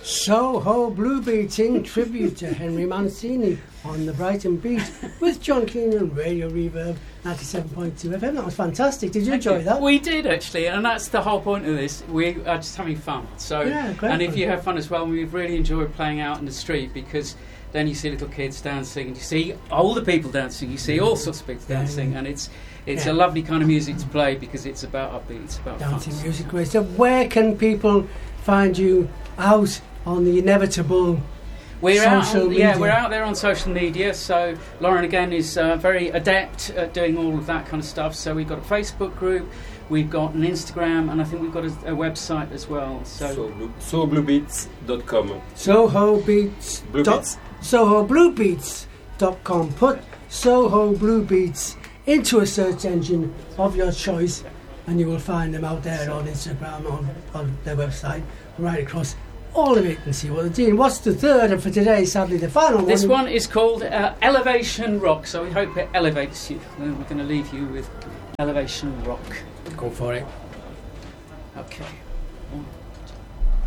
Soho Blue Beats in tribute to Henry Mancini on the Brighton Beat with John Keane and Radio Reverb 97.2 FM. That was fantastic. Did you enjoy that? We did, actually, and that's the whole point of this. We are just having fun. So, yeah, great and fun. If you have fun as well, we've really enjoyed playing out in the street, because then you see little kids dancing, and you see older people dancing, you see all sorts of people dancing, and it's a lovely kind of music to play, because it's about upbeat, it's about dancing fun. music. Great. So where can people find you out on the inevitable social media? We're out there on social media. So Lauren again is very adept at doing all of that kind of stuff. So we've got a Facebook group, we've got an Instagram, and I think we've got a website as well. SohoBluebeats.com. SohoBluebeats.com. Put Soho Blue Beats into a search engine of your choice, and you will find them out there on Instagram, on their website, right across all of it, and see what they're doing. What's the third, and for today, sadly, the final one? This one is called Elevation Rock, so we hope it elevates you. And we're going to leave you with Elevation Rock. Go for it. Okay.